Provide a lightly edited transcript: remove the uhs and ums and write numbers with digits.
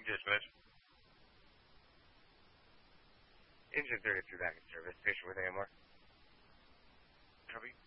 Yes, Mitch. Engine 33 back in service. Patient with AMR. Copy.